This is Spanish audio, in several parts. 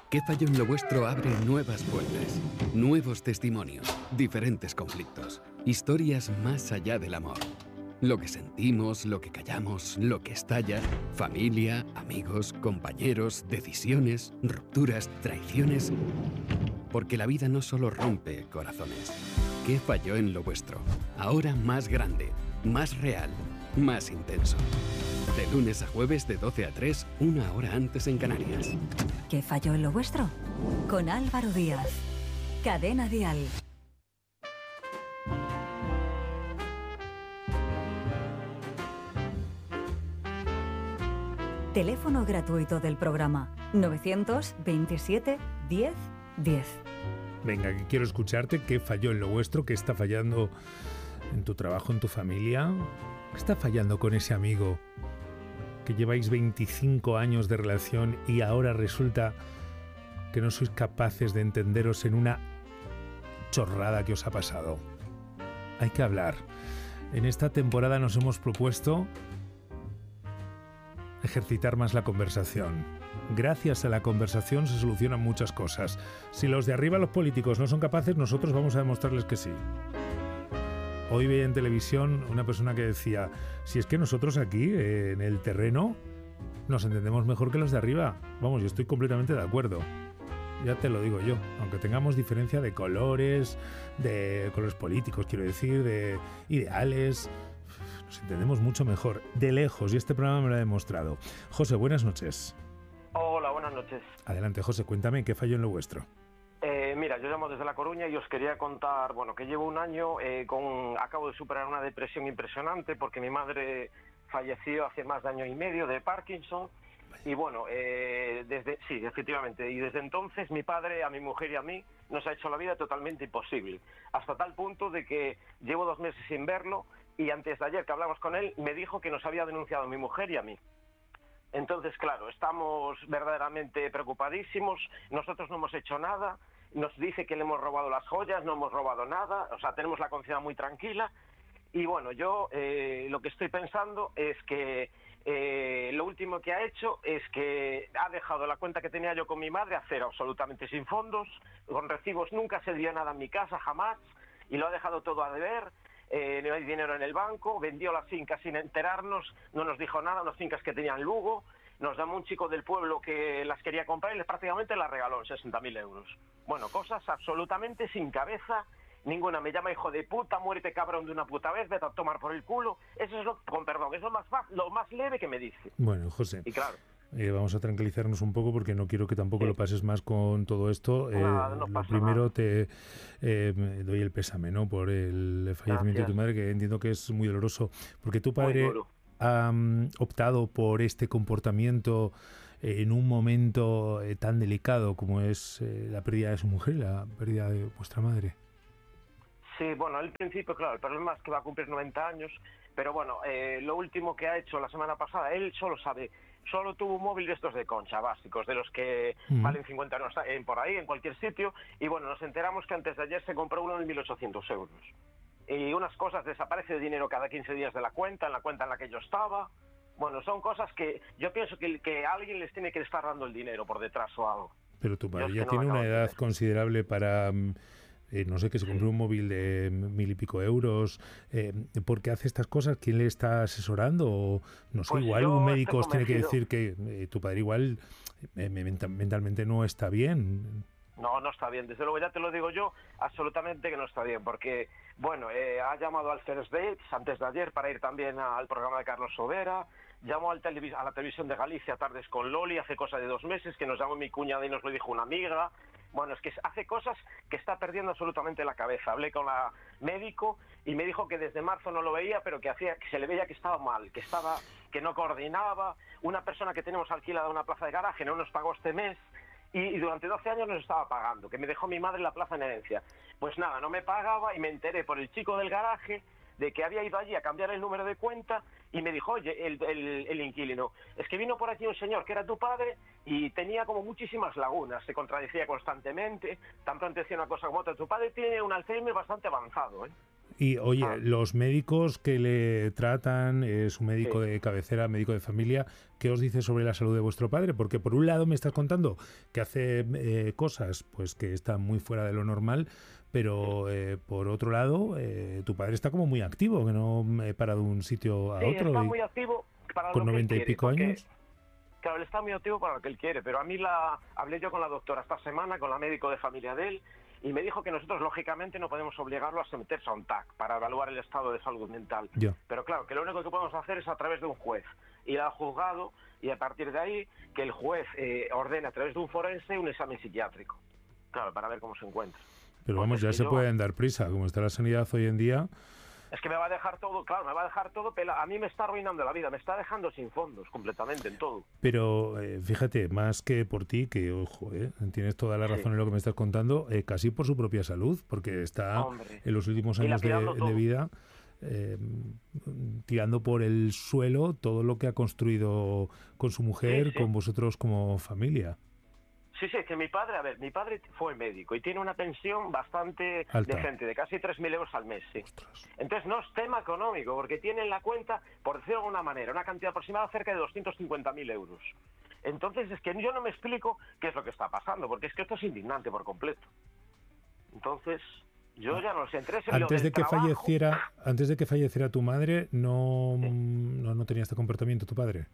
¿Qué falló en lo vuestro? Abre nuevas puertas, nuevos testimonios, diferentes conflictos, historias más allá del amor. Lo que sentimos, lo que callamos, lo que estalla, familia, amigos, compañeros, decisiones, rupturas, traiciones. Porque la vida no solo rompe corazones. ¿Qué falló en lo vuestro? Ahora más grande, más real, más intenso. De lunes a jueves de 12 a 3, una hora antes en Canarias. ¿Qué falló en lo vuestro? Con Álvaro Díaz. Cadena Dial. Teléfono gratuito del programa 927 10 10. Venga, que quiero escucharte. ¿Qué falló en lo vuestro? ¿Qué está fallando en tu trabajo, en tu familia? ¿Qué está fallando con ese amigo que lleváis 25 años de relación y ahora resulta que no sois capaces de entenderos en una chorrada que os ha pasado? Hay que hablar. En esta temporada nos hemos propuesto ejercitar más la conversación. Gracias a la conversación se solucionan muchas cosas. Si los de arriba, los políticos, no son capaces, nosotros vamos a demostrarles que sí. Hoy veía en televisión una persona que decía, si es que nosotros aquí, en el terreno, nos entendemos mejor que los de arriba. Vamos, yo estoy completamente de acuerdo. Ya te lo digo yo, aunque tengamos diferencia de colores políticos, quiero decir, de ideales, nos entendemos mucho mejor, de lejos, y este programa me lo ha demostrado. José, buenas noches. Hola, buenas noches. Adelante, José, cuéntame, ¿qué falló en lo vuestro? Mira, yo llamo desde La Coruña y os quería contar, que llevo un año acabo de superar una depresión impresionante porque mi madre falleció hace más de año y medio de Parkinson. Y efectivamente, y desde entonces mi padre, a mi mujer y a mí, nos ha hecho la vida totalmente imposible, hasta tal punto de que llevo 2 meses sin verlo y antes de ayer que hablamos con él me dijo que nos había denunciado a mi mujer y a mí. Entonces, claro, estamos verdaderamente preocupadísimos, nosotros no hemos hecho nada, nos dice que le hemos robado las joyas, no hemos robado nada, o sea, tenemos la conciencia muy tranquila. Y bueno, yo lo que estoy pensando es que lo último que ha hecho es que ha dejado la cuenta que tenía yo con mi madre a cero, absolutamente sin fondos, con recibos, nunca se dio nada en mi casa, jamás, y lo ha dejado todo a deber. No hay dinero en el banco, vendió las fincas sin enterarnos, no nos dijo nada, unas fincas que tenían Lugo, nos llamó un chico del pueblo que las quería comprar y prácticamente las regaló en 60.000 euros. Bueno, cosas absolutamente sin cabeza ninguna. Me llama hijo de puta, muérete cabrón de una puta vez, vete a tomar por el culo. Eso es lo más leve que me dice. Bueno, José. Y claro. Vamos a tranquilizarnos un poco porque no quiero que tampoco lo pases más con todo esto. Lo primero, te doy el pésame, ¿no?, por el fallecimiento de tu madre, que entiendo que es muy doloroso, porque tu padre ha optado por este comportamiento en un momento tan delicado como es la pérdida de su mujer, la pérdida de vuestra madre. Sí, bueno, al principio, claro, el problema es que va a cumplir 90 años, pero bueno, lo último que ha hecho la semana pasada, él solo tuvo un móvil de estos de concha, básicos, de los que valen 50 euros por ahí, en cualquier sitio, y bueno, nos enteramos que antes de ayer se compró uno de 1.800 euros. Y unas cosas, desaparece el dinero cada 15 días de la cuenta en la que yo estaba. Bueno, son cosas que yo pienso que alguien les tiene que estar dando el dinero por detrás o algo. Pero tu padre ya tiene una edad considerable para... no sé, que se compró un móvil de 1.000 y pico euros. ¿Por qué hace estas cosas? ¿Quién le está asesorando? O, no sé, pues igual un médico os tiene que decir que tu padre igual mentalmente no está bien. No está bien, desde luego ya te lo digo yo, absolutamente que no está bien, porque, bueno, ha llamado al First Dates antes de ayer para ir también al programa de Carlos Sobera, llamó a la televisión de Galicia Tardes con Loli hace cosa de 2 meses, que nos llamó mi cuñada y nos lo dijo una amiga. Bueno, es que hace cosas que está perdiendo absolutamente la cabeza. Hablé con la médico y me dijo que desde marzo no lo veía, pero que se le veía que estaba mal, que no coordinaba. Una persona que tenemos alquilada una plaza de garaje no nos pagó este mes y durante 12 años nos estaba pagando, que me dejó mi madre la plaza en herencia. Pues nada, no me pagaba y me enteré por el chico del garaje de que había ido allí a cambiar el número de cuenta y me dijo, oye, el inquilino, es que vino por aquí un señor que era tu padre y tenía como muchísimas lagunas, se contradecía constantemente, tan pronto decía una cosa como otra. Tu padre tiene un Alzheimer bastante avanzado, ¿eh? Y oye, los médicos que le tratan, su médico Sí. de cabecera, médico de familia, ¿qué os dice sobre la salud de vuestro padre? Porque por un lado me estás contando que hace cosas pues que están muy fuera de lo normal, pero por otro lado, tu padre está como muy activo, que no para de un sitio a Sí, otro está y muy activo para con lo que él 90 y quiere, pico porque, años. claro, él está muy activo para lo que él quiere, pero a mí hablé yo con la doctora esta semana, con la médico de familia de él, y me dijo que nosotros, lógicamente, no podemos obligarlo a someterse a un TAC para evaluar el estado de salud mental. Ya. Pero claro, que lo único que podemos hacer es a través de un juez, ir al juzgado y a partir de ahí que el juez ordene a través de un forense un examen psiquiátrico. Claro, para ver cómo se encuentra. Pero vamos, ya Entonces, se yo- pueden dar prisa, como está la sanidad hoy en día. Es que me va a dejar todo, claro, me va a dejar todo, a mí me está arruinando la vida, me está dejando sin fondos completamente en todo. Pero fíjate, más que por ti, que ojo, tienes toda la Sí. razón en lo que me estás contando, casi por su propia salud, porque está Hombre. en los últimos años Dilapidando de todo. vida eh, tirando por el suelo todo lo que ha construido con su mujer, Sí, sí. con vosotros como familia. Sí, sí, es que mi padre fue médico y tiene una pensión bastante Alta. decente, de casi 3.000 euros al mes, sí. Ostras. Entonces no es tema económico, porque tiene en la cuenta, por decirlo de alguna manera, una cantidad aproximada cerca de 250.000 euros. Entonces es que yo no me explico qué es lo que está pasando, porque es que esto es indignante por completo. Entonces, yo ya no lo sé. Entre eso y lo Antes del de que trabajo- falleciera tu madre, no tenía este comportamiento tu padre.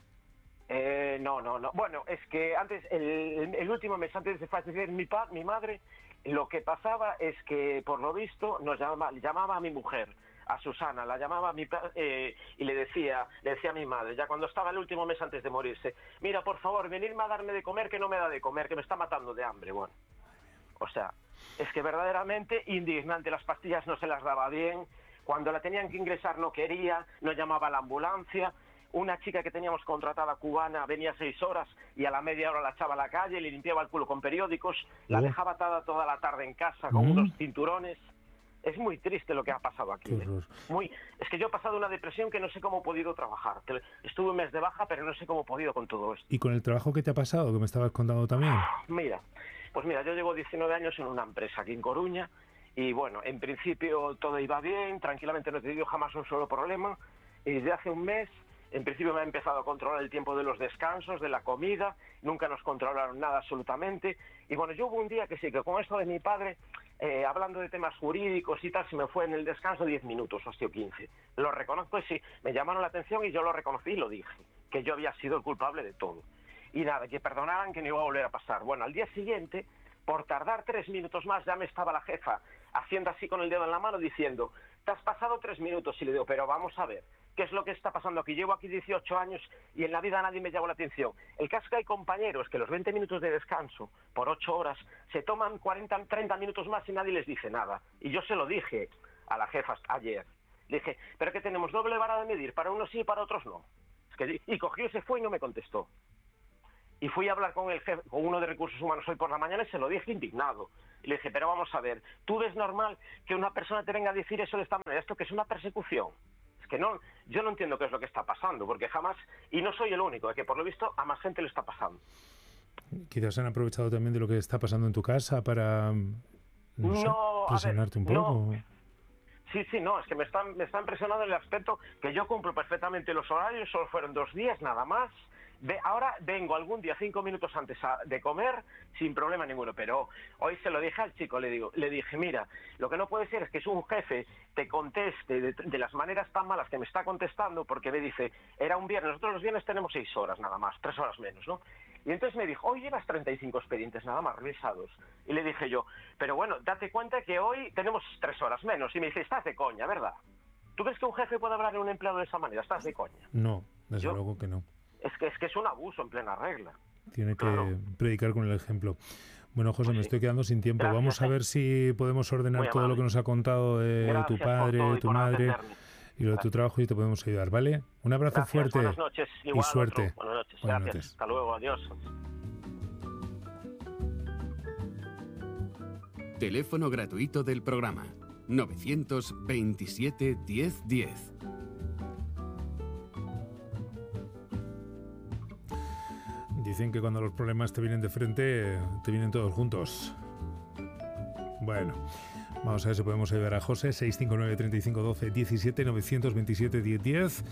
No. Bueno, es que antes, el último mes antes de fallecer mi madre, lo que pasaba es que, por lo visto, llamaba a mi mujer, a Susana, la llamaba a y le decía a mi madre, ya cuando estaba el último mes antes de morirse, mira, por favor, venidme a darme de comer, que no me da de comer, que me está matando de hambre. Bueno, o sea, es que verdaderamente indignante, las pastillas no se las daba bien, cuando la tenían que ingresar no quería, no llamaba a la ambulancia. Una chica que teníamos contratada cubana venía 6 horas y a la media hora la echaba a la calle, le limpiaba el culo con periódicos, la Oh. dejaba atada toda la tarde en casa con unos cinturones. Es muy triste lo que ha pasado aquí. Qué horror. Es que yo he pasado una depresión que no sé cómo he podido trabajar. Estuve un mes de baja, pero no sé cómo he podido con todo esto. ¿Y con el trabajo que te ha pasado, que me estabas contando también? Mira, yo llevo 19 años en una empresa aquí en Coruña y bueno, en principio todo iba bien, tranquilamente no he tenido jamás un solo problema y desde hace un mes en principio me ha empezado a controlar el tiempo de los descansos, de la comida, nunca nos controlaron nada absolutamente y bueno, yo hubo un día que sí, que con esto de mi padre, hablando de temas jurídicos y tal, se me fue en el descanso 10 minutos, hostia, 15. Lo reconozco y sí, me llamaron la atención y yo lo reconocí y lo dije, que yo había sido el culpable de todo. Y nada, que perdonaran, que no iba a volver a pasar. Bueno, al día siguiente, por tardar 3 minutos más, ya me estaba la jefa haciendo así con el dedo en la mano diciendo, te has pasado 3 minutos. Y le digo, pero vamos a ver, ¿qué es lo que está pasando aquí? Llevo aquí 18 años y en la vida nadie me llamó la atención. El caso es que hay compañeros que los 20 minutos de descanso por 8 horas se toman 40, 30 minutos más y nadie les dice nada. Y yo se lo dije a la jefa ayer. Le dije, pero que tenemos doble vara de medir, para unos sí y para otros no. Y cogió, se fue y no me contestó. Y fui a hablar con el jefe, con uno de recursos humanos hoy por la mañana y se lo dije indignado. Y le dije, pero vamos a ver, ¿tú ves normal que una persona te venga a decir eso de esta manera? ¿Esto que es una persecución? Es que no, yo no entiendo qué es lo que está pasando, porque jamás, y no soy el único, es que por lo visto a más gente le está pasando. Quizás han aprovechado también de lo que está pasando en tu casa para no sé, No, a ver, presionarte un poco. no. Sí, no, es que me están presionando en el aspecto que yo cumplo perfectamente los horarios, solo fueron 2 días nada más. Ahora vengo algún día 5 minutos antes de comer sin problema ninguno, pero hoy se lo dije al chico, le dije, mira, lo que no puede ser es que un jefe te conteste de las maneras tan malas que me está contestando, porque me dice, era un viernes, nosotros los viernes tenemos 6 horas nada más, 3 horas menos, ¿no? Y entonces me dijo, hoy llevas 35 expedientes nada más revisados. Y le dije yo, pero bueno, date cuenta que hoy tenemos 3 horas menos. Y me dice, estás de coña, ¿verdad? ¿Tú crees que un jefe puede hablar a un empleado de esa manera? Estás de coña. No, desde ¿Yo? luego que no. Es que es un abuso en plena regla. Tiene que Claro. predicar con el ejemplo. Bueno, José, Pues me sí. estoy quedando sin tiempo. Gracias, Vamos a ver si podemos ordenar Muy todo lo amable. que nos ha contado de tu Gracias por padre, todo y tu por madre atenderme. y lo de tu trabajo y te podemos ayudar, ¿vale? Un abrazo Gracias, fuerte buenas noches. Igual, y suerte. otro. Buenas noches, Buenas gracias. noches. Hasta luego, adiós. Teléfono gratuito del programa 927 1010. Dicen que cuando los problemas te vienen de frente, te vienen todos juntos. Bueno, Vamos a ver si podemos ayudar a José. 659 35 12 17 927 10 10.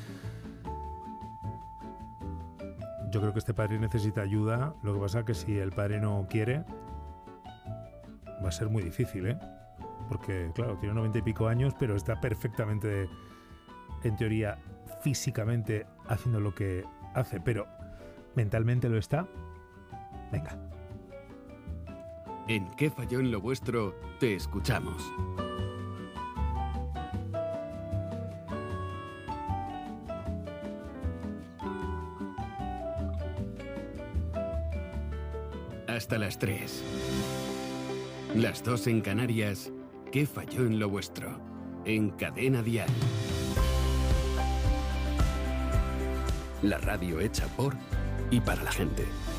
Yo creo que este padre necesita ayuda. Lo que pasa es que si el padre no quiere, va a ser muy difícil, ¿eh? Porque, claro, tiene 90 y pico años, pero está perfectamente, en teoría, físicamente haciendo lo que hace, pero mentalmente lo está. Venga. ¿En qué falló en lo vuestro? Te escuchamos. Hasta las 3. Las 2 en Canarias. ¿Qué falló en lo vuestro? En Cadena Dial. La radio hecha por y para la gente.